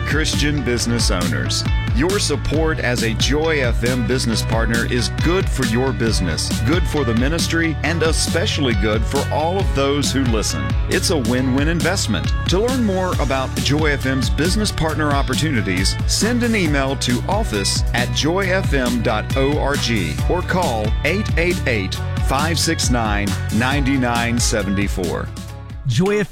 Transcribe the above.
Christian business owners. Your support as a Joy FM business partner is good for your business, good for the ministry, and especially good for all of those who listen. It's a win-win investment. To learn more about Joy FM's business partner opportunities, send an email to office@joyfm.org or call 888-569-9974. Joy